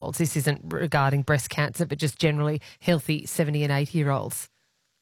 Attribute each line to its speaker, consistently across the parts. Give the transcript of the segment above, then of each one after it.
Speaker 1: 80-year-olds? This isn't regarding breast cancer, but just generally healthy 70 and 80-year-olds.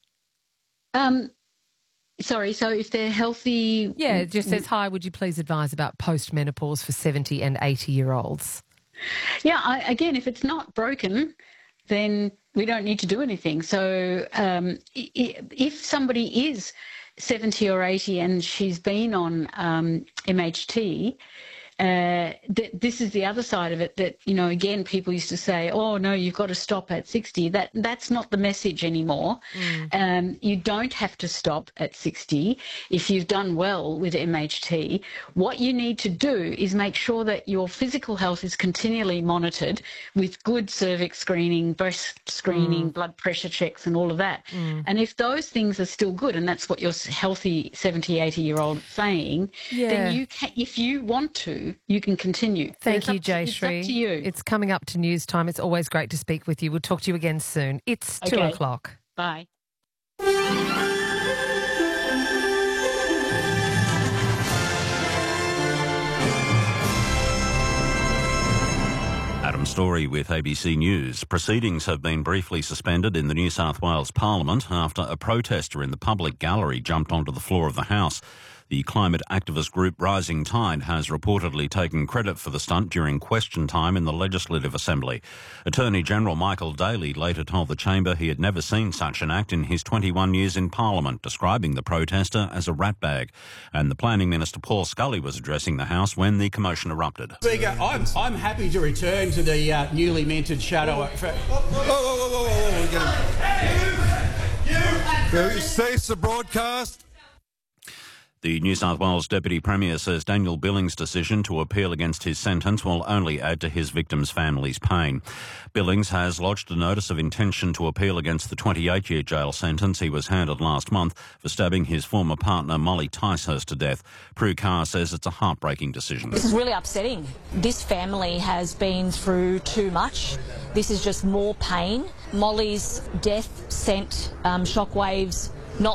Speaker 2: Sorry, so if they're healthy...
Speaker 1: Yeah, it just says, hi, would you please advise about postmenopause for 70 and 80-year-olds?
Speaker 2: Yeah, again, if it's not broken, then we don't need to do anything. So if somebody is 70 or 80 and she's been on MHT, this is the other side of it that, again, people used to say, oh, no, you've got to stop at 60. That's not the message anymore. You don't have to stop at 60 if you've done well with MHT. What you need to do is make sure that your physical health is continually monitored with good cervix screening, breast screening, blood pressure checks and all of that. And if those things are still good, and that's what your healthy 70, 80-year-old is saying, then you can, if you want to, you can continue.
Speaker 1: Thank you, Jayashree.
Speaker 2: It's up to you.
Speaker 1: It's coming up to news time. It's always great to speak with you. We'll talk to you again soon. It's 2 o'clock.
Speaker 2: Bye.
Speaker 3: Adam Story with ABC News. Proceedings have been briefly suspended in the New South Wales Parliament after a protester in the public gallery jumped onto the floor of the House. The climate activist group Rising Tide has reportedly taken credit for the stunt during question time in the Legislative Assembly. Attorney General Michael Daly later told the chamber he had never seen such an act in his 21 years in Parliament, describing the protester as a ratbag. And the Planning Minister Paul Scully was addressing the House when the commotion erupted.
Speaker 4: Speaker, I'm happy to return to the newly minted shadow.
Speaker 5: Cease the broadcast.
Speaker 3: The New South Wales Deputy Premier says Daniel Billings' decision to appeal against his sentence will only add to his victims' families' pain. Billings has lodged a notice of intention to appeal against the 28-year jail sentence he was handed last month for stabbing his former partner Molly Ticehurst to death. Prue Carr says it's a heartbreaking decision.
Speaker 6: This is really upsetting. This family has been through too much. This is just more pain. Molly's death sent shockwaves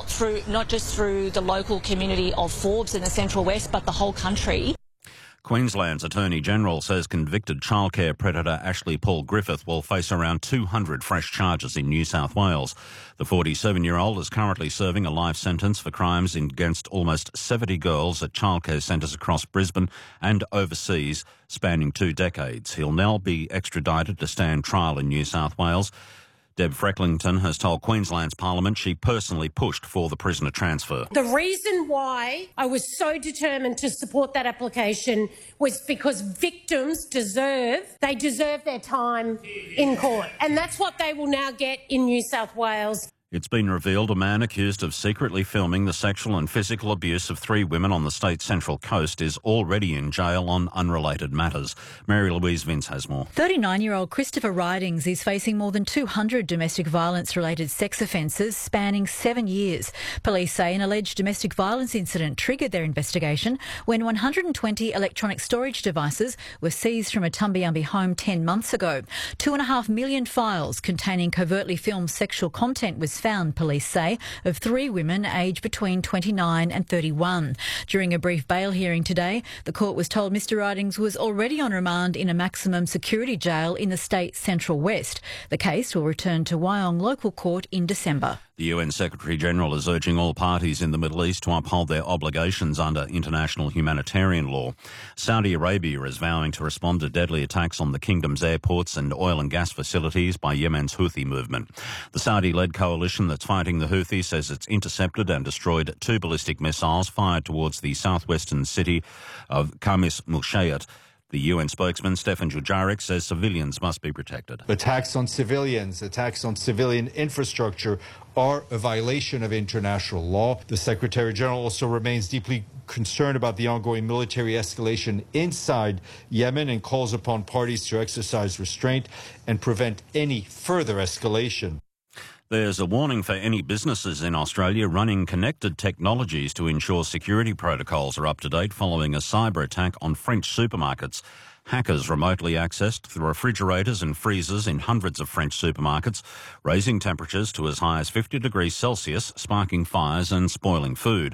Speaker 6: not just through the local community of Forbes in the Central West, but the whole country.
Speaker 3: Queensland's Attorney General says convicted childcare predator Ashley Paul Griffith will face around 200 fresh charges in New South Wales. The 47-year-old is currently serving a life sentence for crimes against almost 70 girls at childcare centres across Brisbane and overseas, spanning 2 decades. He'll now be extradited to stand trial in New South Wales. Deb Frecklington has told Queensland's Parliament she personally pushed for the prisoner transfer.
Speaker 7: The reason why I was so determined to support that application was because victims deserve their time in court. And that's what they will now get in New South Wales.
Speaker 3: It's been revealed a man accused of secretly filming the sexual and physical abuse of 3 women on the state's Central Coast is already in jail on unrelated matters. Mary Louise Vince has more.
Speaker 8: 39-year-old Christopher Ridings is facing more than 200 domestic violence-related sex offences spanning 7 years. Police say an alleged domestic violence incident triggered their investigation when 120 electronic storage devices were seized from a Tumbiumbi home 10 months ago. 2.5 million files containing covertly filmed sexual content was found, police say, of 3 women aged between 29 and 31. During a brief bail hearing today, the court was told Mr Ridings was already on remand in a maximum security jail in the state's Central West. The case will return to Wyong Local Court in December.
Speaker 3: The UN Secretary-General is urging all parties in the Middle East to uphold their obligations under international humanitarian law. Saudi Arabia is vowing to respond to deadly attacks on the kingdom's airports and oil and gas facilities by Yemen's Houthi movement. The Saudi-led coalition that's fighting the Houthis says it's intercepted and destroyed 2 ballistic missiles fired towards the southwestern city of Khamis Mushayat. The UN spokesman, Stefan Dujarric, says civilians must be protected.
Speaker 5: Attacks on civilians, attacks on civilian infrastructure are a violation of international law. The Secretary-General also remains deeply concerned about the ongoing military escalation inside Yemen and calls upon parties to exercise restraint and prevent any further escalation.
Speaker 3: There's a warning for any businesses in Australia running connected technologies to ensure security protocols are up to date following a cyber attack on French supermarkets. Hackers remotely accessed the refrigerators and freezers in hundreds of French supermarkets, raising temperatures to as high as 50 degrees Celsius, sparking fires and spoiling food.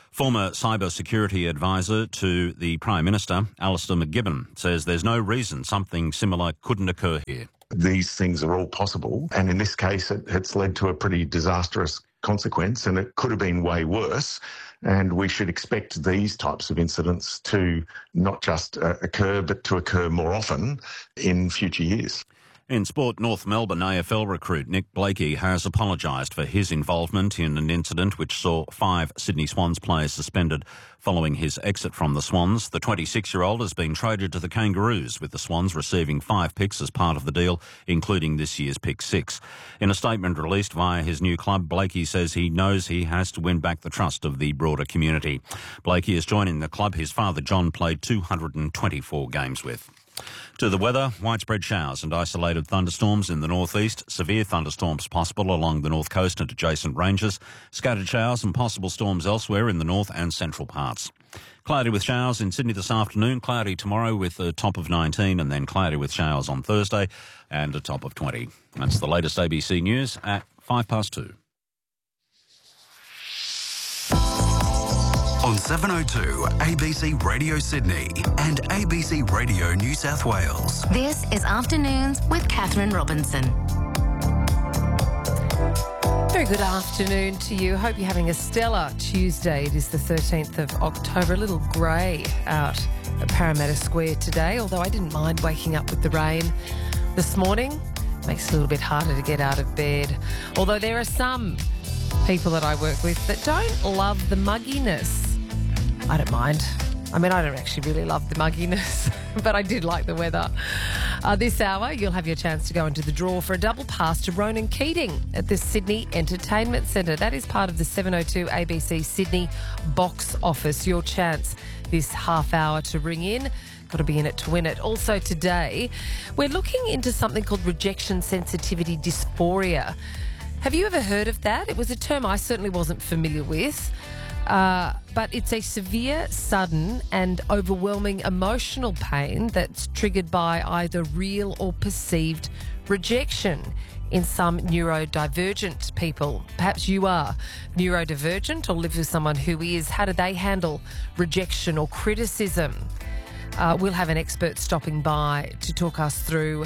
Speaker 3: Former cybersecurity advisor to the Prime Minister, Alistair McGibbon, says there's no reason something similar couldn't occur here.
Speaker 9: These things are all possible, and in this case it's led to a pretty disastrous consequence, and it could have been way worse. And we should expect these types of incidents to not just occur, but to occur more often in future years.
Speaker 3: In sport, North Melbourne AFL recruit Nick Blakey has apologised for his involvement in an incident which saw 5 Sydney Swans players suspended following his exit from the Swans. The 26-year-old has been traded to the Kangaroos, with the Swans receiving 5 picks as part of the deal, including this year's pick 6. In a statement released via his new club, Blakey says he knows he has to win back the trust of the broader community. Blakey is joining the club his father John played 224 games with. To the weather, widespread showers and isolated thunderstorms in the northeast, severe thunderstorms possible along the north coast and adjacent ranges, scattered showers and possible storms elsewhere in the north and central parts. Cloudy with showers in Sydney this afternoon, cloudy tomorrow with a top of 19 and then cloudy with showers on Thursday and a top of 20. That's the latest ABC News at 2:05.
Speaker 10: On 702 ABC Radio Sydney and ABC Radio New South Wales.
Speaker 11: This is Afternoons with Catherine Robinson.
Speaker 1: Very good afternoon to you. Hope you're having a stellar Tuesday. It is the 13th of October. A little grey out at Parramatta Square today, although I didn't mind waking up with the rain this morning. Makes it a little bit harder to get out of bed. Although there are some people that I work with that don't love the mugginess. I don't mind. I mean, I don't actually really love the mugginess, but I did like the weather. This hour, you'll have your chance to go into the draw for a double pass to Ronan Keating at the Sydney Entertainment Centre. That is part of the 702 ABC Sydney box office. Your chance this half hour to ring in. Got to be in it to win it. Also today, we're looking into something called rejection sensitivity dysphoria. Have you ever heard of that? It was a term I certainly wasn't familiar with. But it's a severe, sudden and overwhelming emotional pain that's triggered by either real or perceived rejection in some neurodivergent people. Perhaps you are neurodivergent or live with someone who is. How do they handle rejection or criticism? We'll have an expert stopping by to talk us through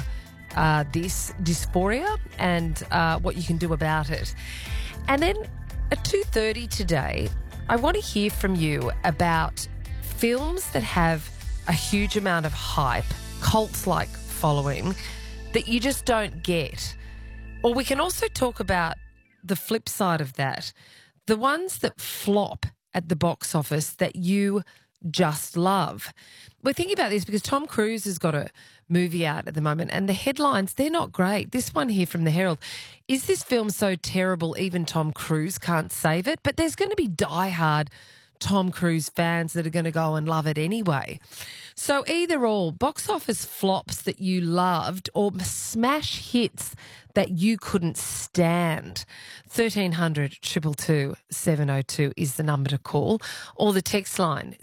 Speaker 1: this dysphoria and what you can do about it. And then at 2:30 today, I want to hear from you about films that have a huge amount of hype, cult-like following, that you just don't get. Or we can also talk about the flip side of that, the ones that flop at the box office that you just love. We're thinking about this because Tom Cruise has got a movie out at the moment and the headlines, they're not great. This one here from the Herald, is this film so terrible even Tom Cruise can't save it? But there's going to be diehard Tom Cruise fans that are going to go and love it anyway. So either or, box office flops that you loved or smash hits that you couldn't stand. 1300 222 702 is the number to call, or the text line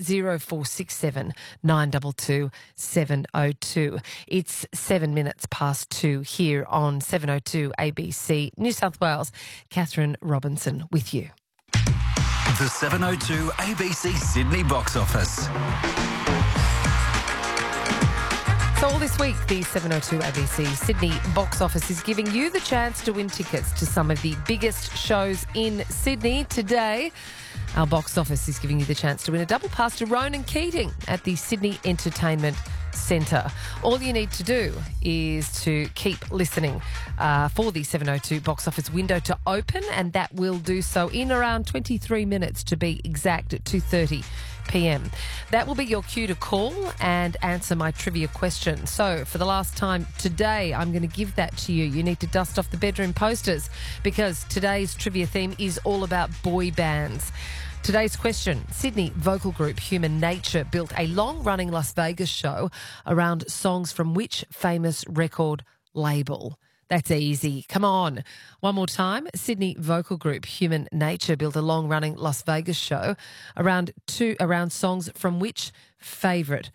Speaker 1: 0467 922 702. It's 7 minutes past 2 here on 702 ABC New South Wales. Catherine Robinson with you.
Speaker 10: The 702 ABC Sydney box office.
Speaker 1: So all this week, the 702 ABC Sydney box office is giving you the chance to win tickets to some of the biggest shows in Sydney. Today, our box office is giving you the chance to win a double pass to Ronan Keating at the Sydney Entertainment Centre. All you need to do is to keep listening for the 702 box office window to open, and that will do so in around 23 minutes to be exact at 2:30 p.m. That will be your cue to call and answer my trivia question. So for the last time today, I'm going to give that to you. You need to dust off the bedroom posters because today's trivia theme is all about boy bands. Today's question, Sydney vocal group Human Nature built a long-running Las Vegas show around songs from which famous record label? That's easy. Come on. One more time. Sydney vocal group Human Nature built a long-running Las Vegas show around songs from which famous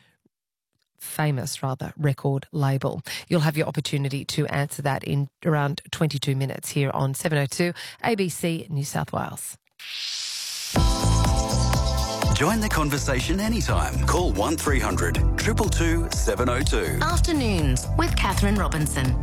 Speaker 1: record label. You'll have your opportunity to answer that in around 22 minutes here on 702 ABC New South Wales.
Speaker 10: Join the conversation anytime. Call 1300 222 702.
Speaker 11: Afternoons with Catherine Robinson.